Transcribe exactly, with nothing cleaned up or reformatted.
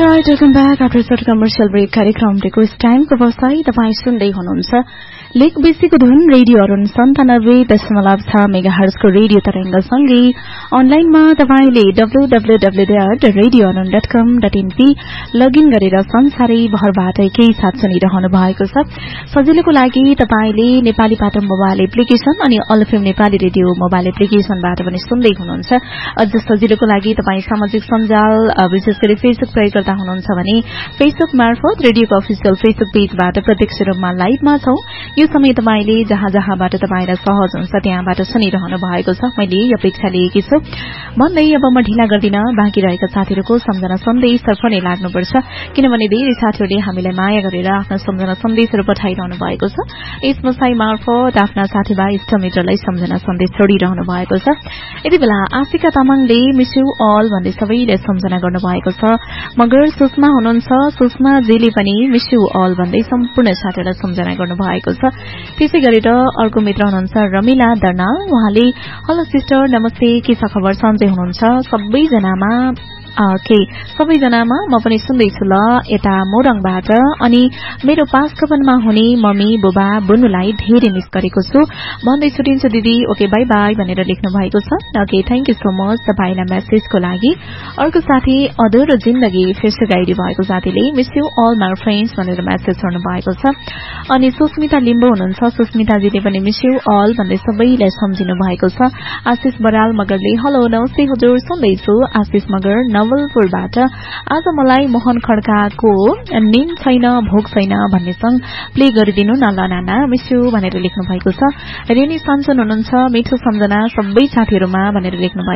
Alright, welcome back after a short commercial break. कार्यक्रम request टाइमको व्यवसायी तपाईँ सुन्दै हुनुहुन्छ लेक बेसीको धुन रेडियो अरुण सन्तानब्बे दशमलव छ मेगाहर्जको रेडियो तरंगसँगै अनलाइनमा तपाईले W W W dot radio Arun dot कम डट एनपी लगइन गरेर संसारै भरबाट एकै साथ सुनिरहनु भएको छ। सजिलोको लागि तपाईले नेपाली पाटो मोबाइल एप्लिकेशन अनि अलफेम नेपाली रेडियो मोबाइल एप्लिकेशनबाट पनि सुन्दै हुनुहुन्छ। अझ सजिलोको लागि तपाई सामाजिक सञ्जाल विशेष गरी फेसबुक प्रयोगकर्ता हुनुहुन्छ भने फेसबुक मार्फत रेडियोको अफिसियल फेसबुक पेजबाट प्रत्यक्ष रूपमा लाइभमा छौं। यो समय तपाईले जहाँ जहाँबाट तपाईलाई सहज हुन्छ त्यहाँबाट सुनिरहनु भएको छ। मैले यो अपेक्षा लिएकी छु भन्दै अब म ढिला गर्दिन। बाँकी रहेका साथीहरूको सम्झना सन्देश पनि लाग्नुपर्छ, किनभने धेरै साथीहरूले हामीलाई माया गरेर आफ्ना सम्झना सन्देशहरू पठाइरहनु भएको छ। यस बसाई मार्फत आफ्ना साथीभाइ इष्टमित्रलाई सम्झना सन्देश छोडिरहनु भएको छ। यति बेला आशिका तामाङले मिस यू अल भन्दै सबैले सम्झना गर्नु भएको छ। मगर सुषमा हुनुहुन्छ, सुषमा जेले पनि मिस यू अल भन्दै सम्पूर्ण साथीहरूलाई सम्झना गर्नु भएको छ। त्यसै गरेर अर्को मित्र हुनुहुन्छ रमिला दर्नाल, उहाँले हेलो सिस्टर नमस्ते, के छ खबर, सन्चै हुनुहुन्छ सबैजनामा के सबैजनामा म पनि सुन्दैछु ल यता मोरङबाट। अनि मेरो पाँच कपनमा हुने मम्मी बुबा बुनुलाई धेरै मिस गरेको छु भन्दै छुटिन्छु दिदी, ओके बाई बाई भनेर लेख्नु भएको छ। Okay thank you so much तपाईलाई मेसेजको लागि। अर्को साथी अधुरो जिन्दगी फेसबुक आइडी भएको साथीले miss you all my friends भनेर मेसेज छोड्नु भएको छ। अनि सुस्मिता लिम्बू हुनुहुन्छ, सुस्मिताजीले पनि मिस यू अल भन्दै सबैलाई सम्झिनु भएको छ। आशिष बराल मगरले हेलो नमस्ते हजुर सुन्दैछु, आशिष मगर नवलपुरबाट। आज मलाई मोहन खड्काको निम छैन भोक छैन भन्ने सङ्ग प्ले गरिदिनु न ल नाना मिस यू भनेर लेख्नु भएको छ। रेनी सान्चन हुनुहुन्छ, मिठो सम्झना सबै साथीहरूमा भनेर लेख्नु